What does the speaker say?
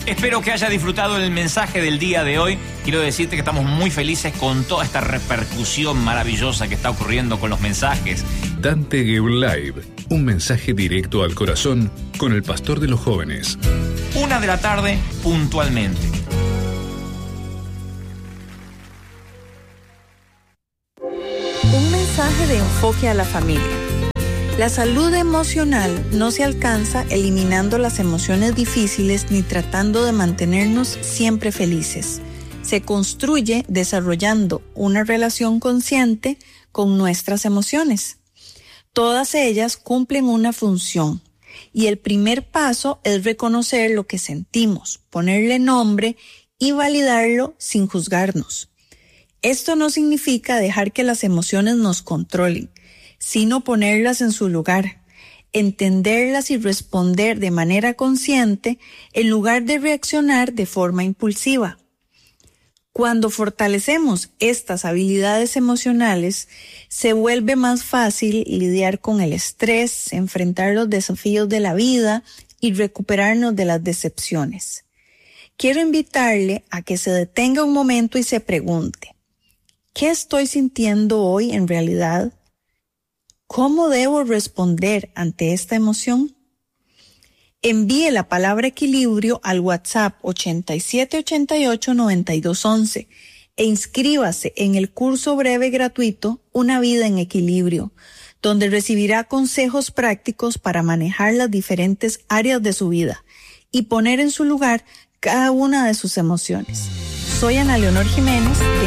Espero que haya disfrutado el mensaje del día de hoy. Quiero decirte que estamos muy felices con toda esta repercusión maravillosa que está ocurriendo con los mensajes. Dante Gebel Live, un mensaje directo al corazón con el pastor de los jóvenes. 1 de la tarde, puntualmente. Un mensaje de enfoque a la familia. La salud emocional no se alcanza eliminando las emociones difíciles ni tratando de mantenernos siempre felices. Se construye desarrollando una relación consciente con nuestras emociones. Todas ellas cumplen una función y el primer paso es reconocer lo que sentimos, ponerle nombre y validarlo sin juzgarnos. Esto no significa dejar que las emociones nos controlen, sino ponerlas en su lugar, entenderlas y responder de manera consciente en lugar de reaccionar de forma impulsiva. Cuando fortalecemos estas habilidades emocionales, se vuelve más fácil lidiar con el estrés, enfrentar los desafíos de la vida y recuperarnos de las decepciones. Quiero invitarle a que se detenga un momento y se pregunte, ¿qué estoy sintiendo hoy en realidad? ¿Cómo debo responder ante esta emoción? Envíe la palabra equilibrio al WhatsApp 8788-9211 e inscríbase en el curso breve gratuito Una vida en equilibrio, donde recibirá consejos prácticos para manejar las diferentes áreas de su vida y poner en su lugar cada una de sus emociones. Soy Ana Leonor Jiménez de